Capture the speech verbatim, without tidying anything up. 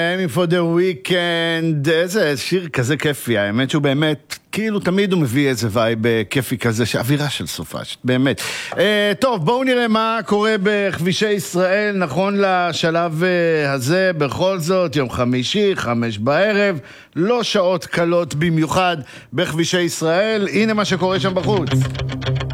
Miami for the weekend, איזה שיר כזה כיפי, האמת שהוא באמת, כאילו תמיד הוא מביא איזה וייב כיפי כזה, שאווירה של סופש, באמת. אה, טוב, בואו נראה מה קורה בכבישי ישראל, נכון לשלב הזה, בכל זאת, יום חמישי, חמש בערב, לא שעות קלות במיוחד בכבישי ישראל, הנה מה שקורה שם בחוץ.